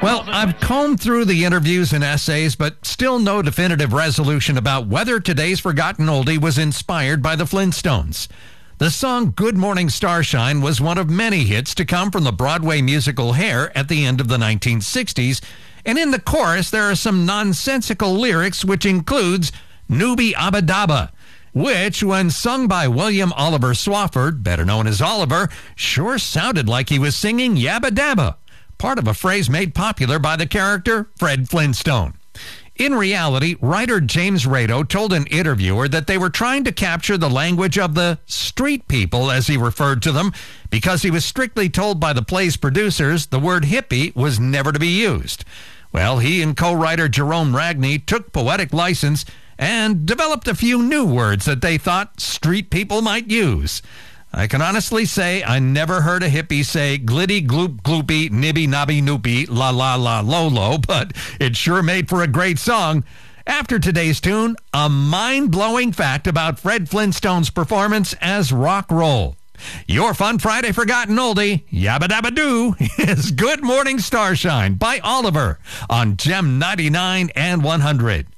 Well, I've combed through the interviews and essays, but still no definitive resolution about whether today's Forgotten Oldie was inspired by the Flintstones. The song Good Morning Starshine was one of many hits to come from the Broadway musical Hair at the end of the 1960s, and in the chorus there are some nonsensical lyrics which includes Nooby Abba Dabba, which, when sung by William Oliver Swafford, better known as Oliver, sure sounded like he was singing Yabba Dabba, part of a phrase made popular by the character Fred Flintstone. In reality, writer James Rado told an interviewer that they were trying to capture the language of the street people, as he referred to them, because he was strictly told by the play's producers the word hippie was never to be used. Well, he and co-writer Jerome Ragney took poetic license and developed a few new words that they thought street people might use. I can honestly say I never heard a hippie say glitty gloop gloopy nibby nobby noopy la la la lolo, but it sure made for a great song. After today's tune, a mind-blowing fact about Fred Flintstone's performance as Rock Roll. Your Fun Friday Forgotten Oldie, Yabba Dabba Doo, is Good Morning Starshine by Oliver on Gem 99 and 100.